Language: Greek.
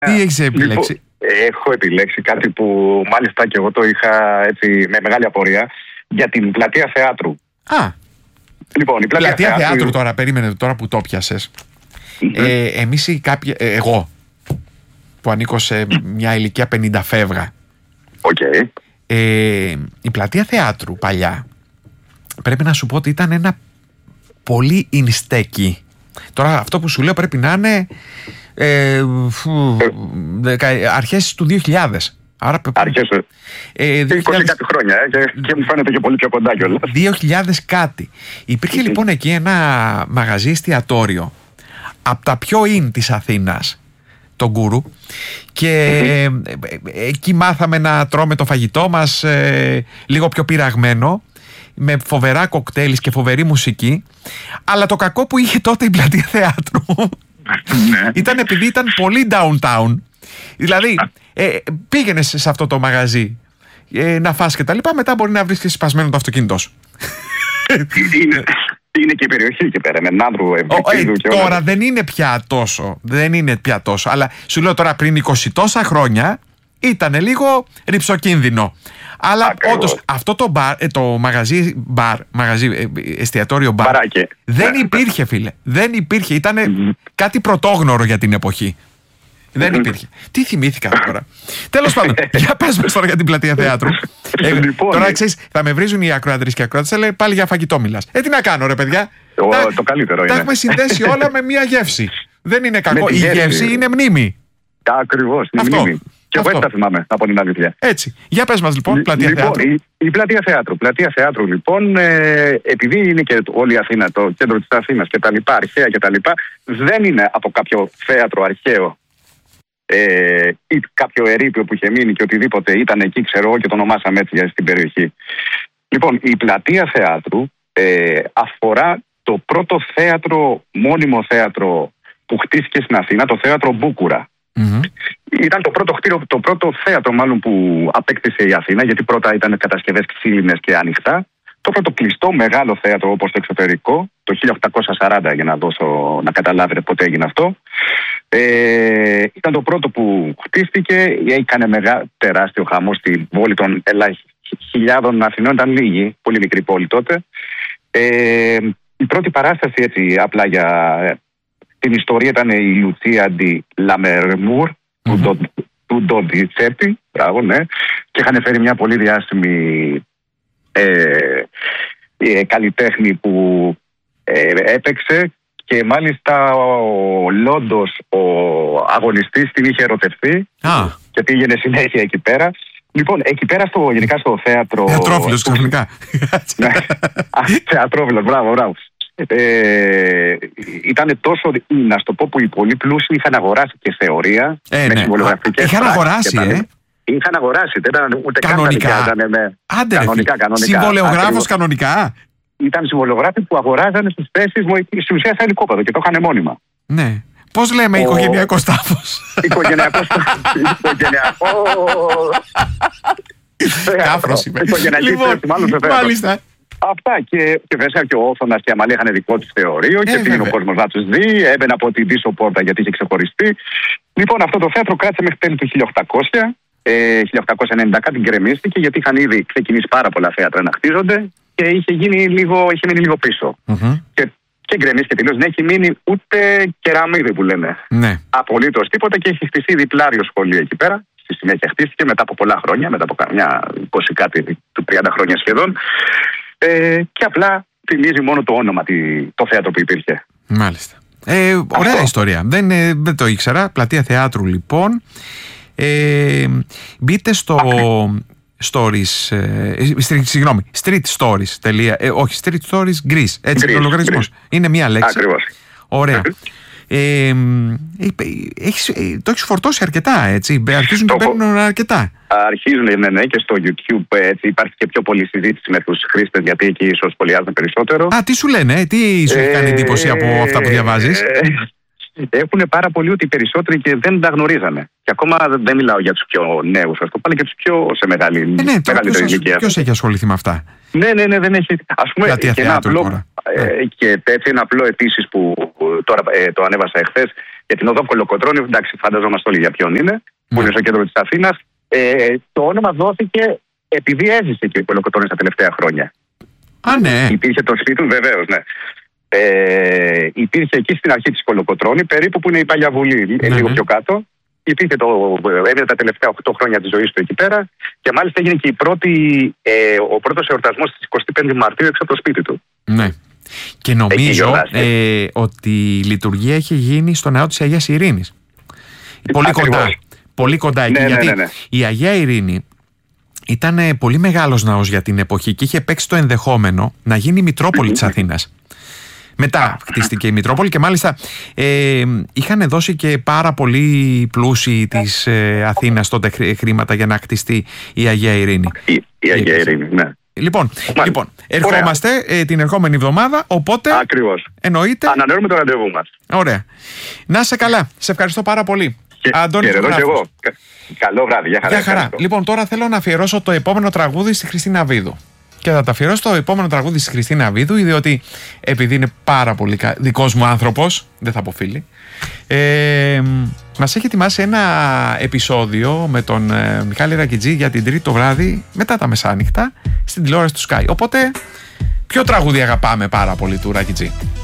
Τι έχεις επιλέξει? Λοιπόν, έχω επιλέξει κάτι που μάλιστα και εγώ το είχα έτσι με μεγάλη απορία, για την Πλατεία Θεάτρου. Λοιπόν, η Πλατεία Θεάτρου τώρα, περίμενε τώρα που το πιάσες. Εμείς εγώ που ανήκω σε μια ηλικία 50 φεύγα. Okay. Η Πλατεία Θεάτρου παλιά, πρέπει να σου πω ότι ήταν ένα πολύ insteki. Τώρα αυτό που σου λέω πρέπει να είναι αρχές του 2000. Άρα, αρχές 20 κάτι χρόνια και μου φαίνεται και πολύ πιο κοντά κιόλας. 2000 κάτι. Υπήρχε λοιπόν εκεί ένα μαγαζί εστιατόριο από τα πιο in της Αθήνας, το Γκουρού, και εκεί μάθαμε να τρώμε το φαγητό μας λίγο πιο πειραγμένο, με φοβερά κοκτέιλ και φοβερή μουσική. Αλλά το κακό που είχε τότε η Πλατεία Θεάτρου ήταν επειδή ήταν πολύ downtown. Δηλαδή πήγαινες σε αυτό το μαγαζί να φας και τα λοιπά, μετά μπορεί να βρεις και σπασμένο το αυτοκίνητό σου. Είναι και η περιοχή εκεί πέρα, με Ναύρου, Ευκλήδου και όλα. Τώρα δεν είναι πια τόσο. Αλλά σου λέω τώρα πριν 20 τόσα χρόνια ήταν λίγο ρυψοκίνδυνο. Αλλά όντως αυτό το μαγαζί, εστιατόριο μπαρ, δεν υπήρχε, φίλε. Δεν υπήρχε. Ήταν κάτι πρωτόγνωρο για την εποχή. Δεν υπήρχε. Τι θυμήθηκα τώρα. Τέλος πάντων, για πες μας τώρα για την Πλατεία Θεάτρου. Τώρα ξέρεις, θα με βρίζουν οι ακροατρίες και ακροατές, λέει πάλι για φαγητό μιλάς. Τι να κάνω, ρε παιδιά. Το καλύτερο είναι. Τα έχουμε συνδέσει όλα με μία γεύση. Δεν είναι κακό. Η γεύση είναι μνήμη. Ακριβώς, είναι μνήμη. Και εγώ έτσι τα θυμάμαι, από την αλήθεια. Έτσι. Για πες μας λοιπόν, Πλατεία Θεάτρου. Η Πλατεία Θεάτρου. Πλατεία Θεάτρου λοιπόν, επειδή είναι και όλη η Αθήνα, το κέντρο της Αθήνας και τα λοιπά, αρχαία και τα λοιπά, δεν είναι από κάποιο θέατρο αρχαίο ή κάποιο ερείπιο που είχε μείνει και οτιδήποτε ήταν εκεί, ξέρω εγώ, και το ονομάσαμε έτσι στην περιοχή. Λοιπόν, η Πλατεία Θεάτρου αφορά το πρώτο θέατρο, μόνιμο θέατρο που χτίστηκε στην Αθήνα, το θέατρο Μπούκουρα. Ήταν το πρώτο θέατρο μάλλον που απέκτησε η Αθήνα, γιατί πρώτα ήταν κατασκευές ξύλινες και ανοιχτά. Το πρώτο κλειστό μεγάλο θέατρο όπως το εξωτερικό, το 1840, για να καταλάβετε πότε έγινε αυτό. Ήταν το πρώτο που χτίστηκε, έκανε τεράστιο χαμό στην πόλη των χιλιάδων Αθηνών, ήταν λίγη, πολύ μικρή πόλη τότε. Η πρώτη παράσταση, έτσι απλά για την ιστορία, ήταν η Λουτσία ντι Λαμερμούρ του Ντοντιτσέπη, μπράβο, ναι, και είχαν φέρει μια πολύ διάσημη καλλιτέχνη που έπαιξε, και μάλιστα ο Λόντος, ο αγωνιστής, την είχε ερωτευτεί και πήγαινε συνέχεια εκεί πέρα. Λοιπόν, εκεί πέρα γενικά στο θέατρο... Θεατρόφιλος ξαφνικά. Θεατρόφιλος, μπράβο. Ήταν τόσο, να σου το πω, που οι πολύ πλούσιοι είχαν αγοράσει και θεωρία με συμβολογραφικές. Είχαν αγοράσει, Είχαν αγοράσει, δεν ήταν ούτε κανονικά. Κανονικά. Συμβολεογράφος κανονικά. Ήταν συμβολογράφοι που αγοράζανε στις θέσεις μου στην ουσία στα ελικόπεδο και το είχαν μόνιμα. Ναι. Πώς λέμε οικογενειακός τάφος? Οικογενειακός Κάφρος είμαι. Μάλιστα. Αυτά και βέβαια και ο Όθωνας και η Αμαλία είχαν δικό τους θεωρείο και πήγαινε ο κόσμος να τους δει, έμπαινε από την πίσω πόρτα γιατί είχε ξεχωριστεί. Λοιπόν, αυτό το θέατρο κράτησε μέχρι τέλη του 1890 κάτι γκρεμίστηκε, γιατί είχαν ήδη ξεκινήσει πάρα πολλά θέατρα να χτίζονται και είχε μείνει λίγο πίσω. Και γκρεμίστηκε τελείως. Δεν έχει μείνει ούτε κεραμίδι που λένε. Ναι. Απολύτως τίποτα, και έχει χτιστεί διπλάριο σχολείο εκεί πέρα. Στη συνέχεια χτίστηκε μετά από πολλά χρόνια, μετά από καμιά 20 κάτι, 30 χρόνια σχεδόν. Και απλά θυμίζει μόνο το όνομα, το θέατρο που υπήρχε. Μάλιστα. Ωραία ιστορία. Δεν το ήξερα. Πλατεία Θεάτρου λοιπόν. Μπείτε στο stories, συγγνώμη, street stories. Όχι, street stories Greece. Έτσι είναι ο λογαριασμός. Είναι μία λέξη. Ακριβώς. Ωραία. Το έχεις φορτώσει αρκετά, έτσι. Αρχίζουν και παίρνουν αρκετά. Αρχίζουν, ναι, και στο YouTube έτσι, υπάρχει και πιο πολλή συζήτηση με τους χρήστες, γιατί εκεί ίσως σχολιάζουν περισσότερο. Τι σου λένε, τι σου έχει κάνει εντύπωση από αυτά που διαβάζεις? Έχουν πάρα πολύ ότι οι περισσότεροι και δεν τα γνωρίζανε. Και ακόμα δεν μιλάω για τους πιο νέους, ας πούμε, πάλι και τους πιο σε μεγαλύτερη ηλικία. Ποιος έχει ασχοληθεί με αυτά? Ναι, δεν έχει. Ας πούμε, και ένα απλό επίσης που τώρα το ανέβασα εχθές, Για την οδό Κολοκοτρώνη, εντάξει, φανταζόμαστε όλοι για ποιον είναι, που είναι στο κέντρο της Αθήνας. Το όνομα δόθηκε επειδή έζησε και ο Κολοκοτρώνης τα τελευταία χρόνια. Α, ναι. Υπήρχε το σπίτι του, βεβαίως, ναι. Υπήρχε εκεί στην αρχή της Κολοκοτρώνη, περίπου που είναι η Παλιά Βουλή, λίγο πιο κάτω. Υπήρχε έμεινε τα τελευταία 8 χρόνια της ζωής του εκεί πέρα και μάλιστα έγινε και ο πρώτος εορτασμός της 25 Μαρτίου έξω από το σπίτι του. Ναι. Και νομίζω ότι η λειτουργία έχει γίνει στο ναό της Αγίας Ειρήνης. Πολύ κοντά εκεί. Γιατί η Αγία Ειρήνη ήταν πολύ μεγάλος ναός για την εποχή και είχε παίξει το ενδεχόμενο να γίνει η Μητρόπολη της Αθήνας. Μετά χτίστηκε η Μητρόπολη και μάλιστα είχαν δώσει και πάρα πολύ πλούσιοι της Αθήνας τότε χρήματα για να χτιστεί η Αγία Ειρήνη. Η Αγία Ειρήνη, ναι. Λοιπόν, ερχόμαστε την ερχόμενη εβδομάδα, οπότε ακριβώς. Εννοείται. Ανανεώνουμε το ραντεβού μας. Ωραία. Να είσαι καλά. Σε ευχαριστώ πάρα πολύ. Αντώνη, και εγώ. Καλό βράδυ. Γεια χαρά. Λοιπόν, τώρα θέλω να αφιερώσω το επόμενο τραγούδι στη Χριστίνα Βίδου. Και θα τα αφιερώσω το επόμενο τραγούδι στη Χριστίνα Βίδου, διότι επειδή είναι πάρα πολύ δικός μου άνθρωπος, δεν θα πω φίλη, μας έχει ετοιμάσει ένα επεισόδιο με τον Μιχάλη Ρακιτζή για την Τρίτη το βράδυ μετά τα μεσάνυχτα στην τηλεόραση του Sky. Οπότε, ποιο τραγούδι αγαπάμε πάρα πολύ του Ρακιτζή?